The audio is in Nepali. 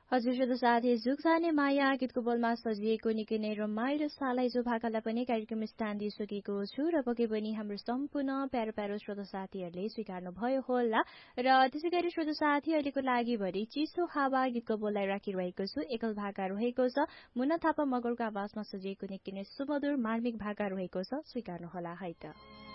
हजुर श्रोता साथी जुगजाने माया गीतको बोलमा सजिएको निकै नै रमाइलो सालाइजो भाकालाई पनि कार्यक्रम स्थान दिइसकेको छु र पक्कै पनि हाम्रो सम्पूर्ण प्यारो प्यारो श्रोता साथीहरूले स्वीकार्नु भयो होला र त्यसै गरी श्रोता साथी अहिलेको लागि भरि चिसो हावा गीतको बोललाई राखिरहेको छु। एकल भाका रहेको छ मुना थापा मगरको आवाजमा सजिएको निकै नै सुमधुर मार्मिक भाका रहेको छ, स्वीकार्नु होला है त।